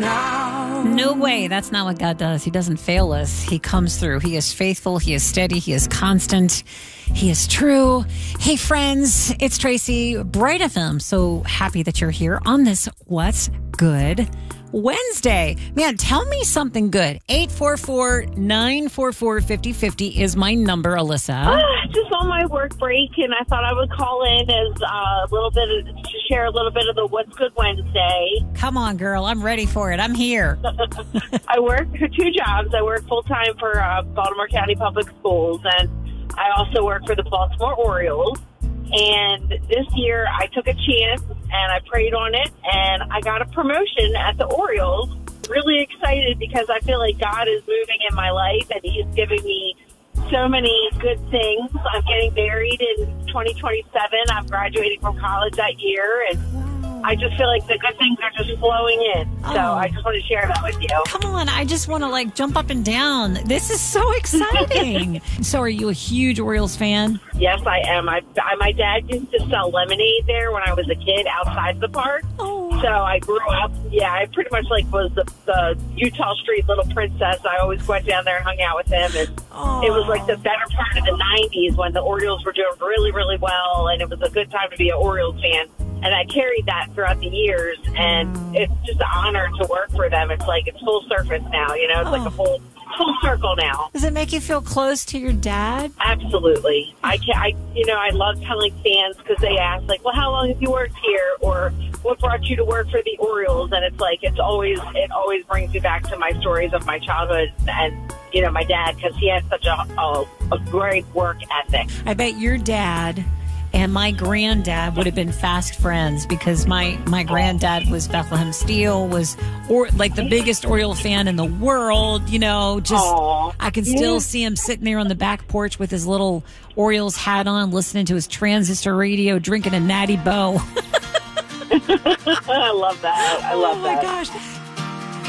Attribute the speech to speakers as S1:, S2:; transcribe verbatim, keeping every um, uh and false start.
S1: now.
S2: No way. That's not what God does. He doesn't fail us. He comes through. He is faithful. He is steady. He is constant. He is true. Hey, friends, it's Tracy, Bright F M. So happy that you're here on this What's Good Wednesday. Man, tell me something good. eight four four, nine four four, five oh five oh is my number, Alyssa.
S3: Uh, just on my work break, and I thought I would call in as uh, a little bit of, to share a little bit of the What's Good Wednesday.
S2: Come on, girl. I'm ready for it. I'm here.
S3: I work for two jobs. I work full-time for uh, Baltimore County Public Schools, and I also work for the Baltimore Orioles. And this year, I took a chance, and I prayed on it, and I got a promotion at the Orioles. Really excited because I feel like God is moving in my life, and He's giving me so many good things. I'm getting married in twenty twenty-seven. I'm graduating from college that year, and I just feel like the good things are just flowing in. So
S2: Oh.
S3: I just want to share that with you.
S2: Come on. I just want to like jump up and down. This is so exciting. So are you a huge Orioles fan?
S3: Yes, I am. I, I, my dad used to sell lemonade there when I was a kid outside the park.
S2: Oh.
S3: So I grew up, yeah, I pretty much like was the, the Utah Street little princess. I always went down there and hung out with him. And
S2: Oh.
S3: it was like the better part of the nineties when the Orioles were doing really, really well. And it was a good time to be an Orioles fan. And I carried that throughout the years. And it's just an honor to work for them. It's like it's full surface now, you know, it's like
S2: Oh.
S3: a full full circle now.
S2: Does it make you feel close to your dad?
S3: Absolutely. I can, I, you know, I love telling fans because they ask, like, well, how long have you worked here? Or what brought you to work for the Orioles? And it's like, it's always, it always brings me back to my stories of my childhood and, you know, my dad, because he had such a, a, a great work ethic.
S2: I bet your dad and my granddad would have been fast friends because my, my granddad was Bethlehem Steel, was or like the biggest Oriole fan in the world, you know, just
S3: Aw.
S2: I can still
S3: Yeah.
S2: see him sitting there on the back porch with his little Orioles hat on, listening to his transistor radio, drinking a Natty Boh.
S3: I love that. I love
S2: Oh my
S3: that.
S2: gosh.